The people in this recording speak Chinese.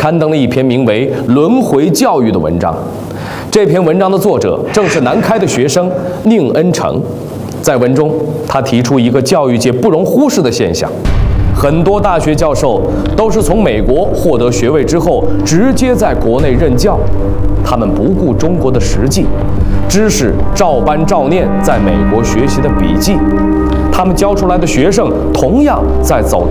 刊登了一篇名为《轮回教育》的文章。这篇文章的作者正是南开的学生宁恩成。在文中，他提出一个教育界不容忽视的现象：很多大学教授都是从美国获得学位之后，直接在国内任教。他们不顾中国的实际，知识照搬照念在美国学习的笔记。他们教出来的学生同样在走